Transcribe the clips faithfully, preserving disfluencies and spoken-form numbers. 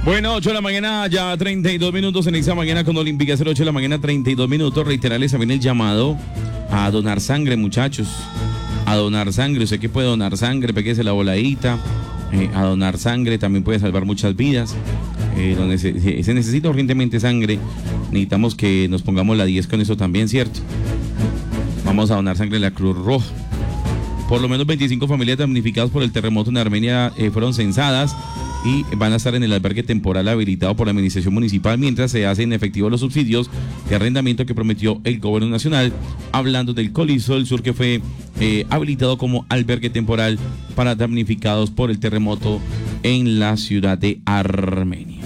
Bueno, ocho de la mañana, ya treinta y dos minutos en esta mañana con Olímpica, cero ocho de la mañana, treinta y dos minutos. Reiterarles también el llamado a donar sangre, muchachos. A donar sangre, usted que puede donar sangre, péguese la voladita. Eh, a donar sangre también puede salvar muchas vidas. Eh, donde se, se, se necesita urgentemente sangre, necesitamos que nos pongamos la diez con eso también, ¿cierto? Vamos a donar sangre en la Cruz Roja. Por lo menos veinticinco familias damnificadas por el terremoto en Armenia eh, fueron censadas y van a estar en el albergue temporal habilitado por la administración municipal mientras se hacen efectivos los subsidios de arrendamiento que prometió el gobierno nacional, hablando del Coliseo del Sur que fue eh, habilitado como albergue temporal para damnificados por el terremoto en la ciudad de Armenia.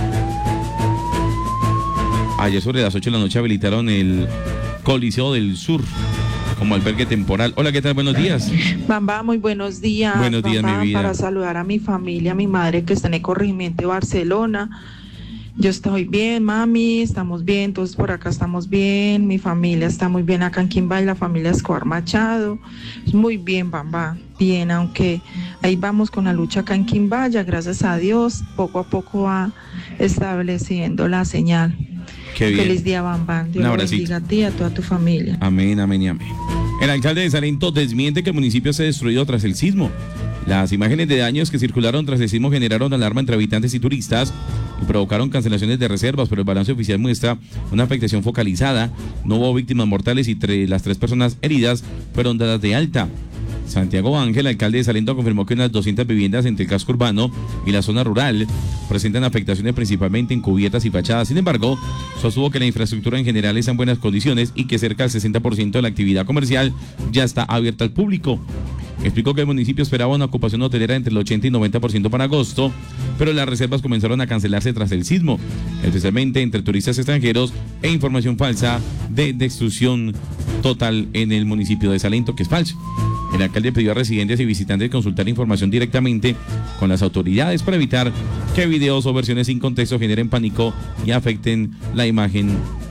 Ayer sobre las ocho de la noche habilitaron el Coliseo del Sur como albergue temporal. Hola, ¿qué tal? Buenos días. Bamba, muy buenos días. Buenos días, Bamba, mi vida. Para saludar a mi familia, a mi madre que está en el corregimiento de Barcelona. Yo estoy bien, mami, estamos bien, todos por acá estamos bien, mi familia está muy bien acá en Quimbay, la familia Escobar Machado, muy bien, Bamba, bien, aunque ahí vamos con la lucha acá en Quimbaya, gracias a Dios, poco a poco va estableciendo la señal. Qué bien. Feliz día, Bamba, Dios te bendiga a ti y a toda tu familia. Amén, amén y amén. El alcalde de Salento desmiente que el municipio se ha destruido tras el sismo. Las imágenes de daños que circularon tras el sismo generaron alarma entre habitantes y turistas y provocaron cancelaciones de reservas, pero el balance oficial muestra una afectación focalizada. No hubo víctimas mortales y tre- las tres personas heridas fueron dadas de alta. Santiago Ángel, alcalde de Salento, confirmó que unas doscientas viviendas entre el casco urbano y la zona rural presentan afectaciones principalmente en cubiertas y fachadas. Sin embargo, sostuvo que la infraestructura en general está en buenas condiciones y que cerca del sesenta por ciento de la actividad comercial ya está abierta al público. Explicó que el municipio esperaba una ocupación hotelera entre el ochenta y noventa por ciento para agosto, pero las reservas comenzaron a cancelarse tras el sismo, especialmente entre turistas extranjeros e información falsa de destrucción total en el municipio de Salento, que es falso. El alcalde pidió a residentes y visitantes consultar información directamente con las autoridades para evitar que videos o versiones sin contexto generen pánico y afecten la imagen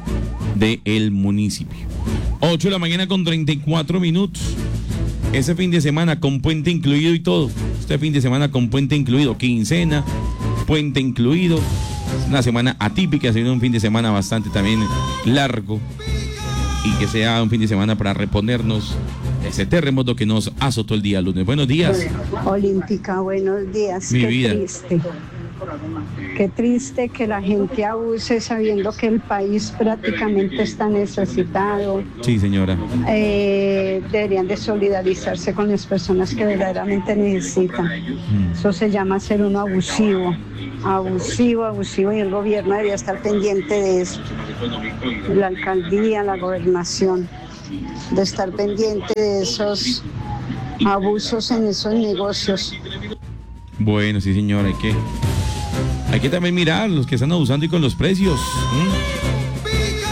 del municipio. ocho de la mañana con treinta y cuatro minutos. Ese fin de semana con puente incluido y todo. Este fin de semana con puente incluido, quincena, puente incluido. Es una semana atípica, ha sido un fin de semana bastante también largo. Y que sea un fin de semana para reponernos ese terremoto que nos azotó el día lunes. Buenos días. Olímpica, buenos días. Mi Qué vida. triste. Qué triste que la gente abuse sabiendo que el país prácticamente está necesitado. Sí, señora. Eh, deberían de solidarizarse con las personas que verdaderamente necesitan. Mm. Eso se llama ser uno abusivo. Abusivo, abusivo, y el gobierno debería estar pendiente de eso. La alcaldía, la gobernación, de estar pendiente de esos abusos en esos negocios. Bueno, sí, señora, hay que hay que también mirar los que están abusando y con los precios. ¿Mm?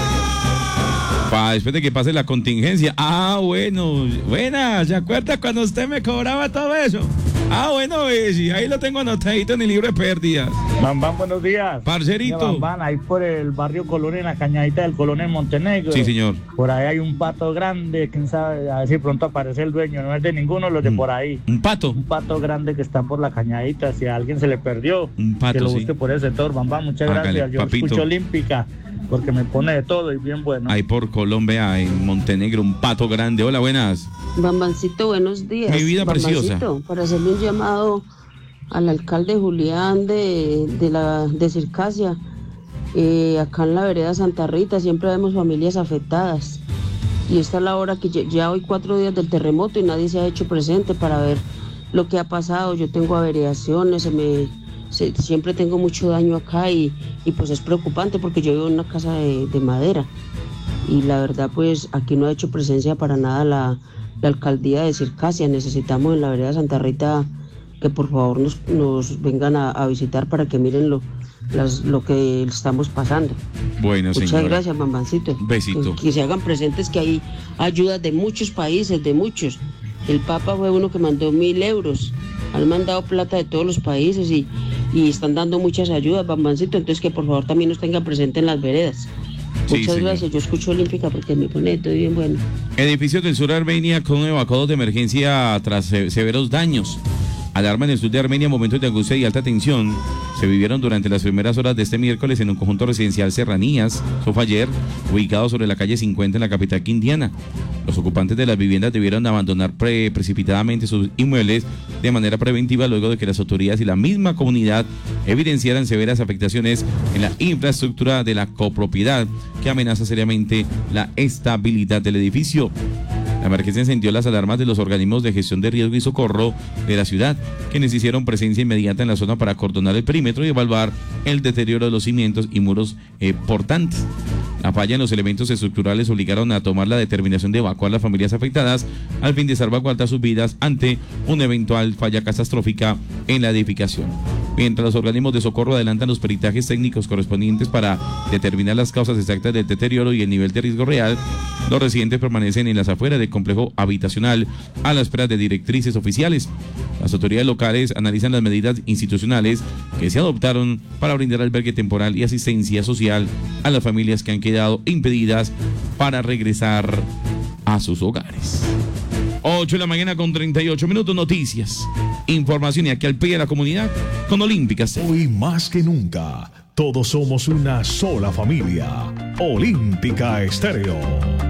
Para después de que pase la contingencia. Ah, bueno, buena, ¿se acuerda cuando usted me cobraba todo eso? Ah, bueno, eh, sí, ahí lo tengo anotadito en el libro de pérdidas. Bambán, buenos días. Parcerito. Bambán, ahí por el barrio Colón, en la cañadita del Colón en Montenegro. Sí, señor. Por ahí hay un pato grande, quién sabe, a ver si pronto aparece el dueño, no es de ninguno de los de Mm. por ahí. Un pato. Un pato grande que está por la cañadita, si a alguien se le perdió, Un pato, que lo sí. busque por ese sector. Bambán, muchas Hágale, gracias. Yo papito. escucho Olímpica, porque me pone de todo y bien bueno. Ahí por Colombia, en Montenegro, un pato grande. Hola, buenas. Bambancito, buenos días. Mi vida preciosa. Bambancito, para hacerle un llamado al alcalde Julián de, de la de Circasia. Eh, acá en la vereda Santa Rita siempre vemos familias afectadas. Y esta es la hora que ya, ya hoy cuatro días del terremoto y nadie se ha hecho presente para ver lo que ha pasado. Yo tengo averiaciones, se me, se- siempre tengo mucho daño acá y, y pues es preocupante porque yo vivo en una casa de, de madera. Y la verdad pues aquí no ha hecho presencia para nada la, la alcaldía de Circasia. Necesitamos en la vereda Santa Rita que por favor nos, nos vengan a, a visitar para que miren lo, las, lo que estamos pasando. Bueno, Muchas señora. gracias, Bambancito. Besito. Que, que se hagan presentes que hay ayudas de muchos países, de muchos. El Papa fue uno que mandó mil euros. Han mandado plata de todos los países y, y están dando muchas ayudas, Bambancito. Entonces que por favor también nos tengan presente en las veredas. Sí, Muchas señor. gracias. Yo escucho Olímpica porque me pone todo bien bueno. Edificios del sur de Armenia con evacuados de emergencia tras se- severos daños. Alarma en el sur de Armenia, momentos de angustia y alta tensión se vivieron durante las primeras horas de este miércoles en un conjunto residencial Serranías, Sofayer, ubicado sobre la calle cincuenta en la capital quindiana. Los ocupantes de las viviendas debieron abandonar pre precipitadamente sus inmuebles de manera preventiva luego de que las autoridades y la misma comunidad evidenciaran severas afectaciones en la infraestructura de la copropiedad que amenaza seriamente la estabilidad del edificio. La emergencia encendió las alarmas de los organismos de gestión de riesgo y socorro de la ciudad, quienes hicieron presencia inmediata en la zona para acordonar el perímetro y evaluar el deterioro de los cimientos y muros eh, portantes. La falla en los elementos estructurales obligaron a tomar la determinación de evacuar las familias afectadas al fin de salvaguardar sus vidas ante una eventual falla catastrófica en la edificación. Mientras los organismos de socorro adelantan los peritajes técnicos correspondientes para determinar las causas exactas del deterioro y el nivel de riesgo real, los residentes permanecen en las afueras del complejo habitacional a la espera de directrices oficiales. Las autoridades locales analizan las medidas institucionales que se adoptaron para brindar albergue temporal y asistencia social a las familias que han quedado impedidas para regresar a sus hogares. ocho de la mañana con treinta y ocho minutos, noticias, información y aquí al pie de la comunidad con Olímpica Estéreo. Hoy más que nunca, todos somos una sola familia. Olímpica Estéreo.